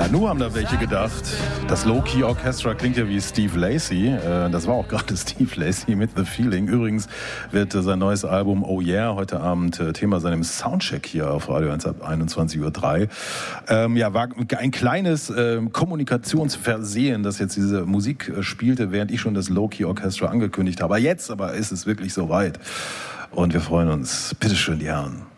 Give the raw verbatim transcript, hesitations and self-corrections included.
Nur haben da welche gedacht. Das Low-Key Orchestra klingt ja wie Steve Lacy. Das war auch gerade Steve Lacy mit The Feeling. Übrigens wird sein neues Album Oh Yeah heute Abend Thema seinem Soundcheck hier auf Radio eins ab einundzwanzig Uhr drei. Ähm, ja, war ein kleines ähm, Kommunikationsversehen, dass jetzt diese Musik spielte, während ich schon das Low-Key Orchestra angekündigt habe. Jetzt aber ist es wirklich soweit. Und wir freuen uns. Bitteschön, die Herren.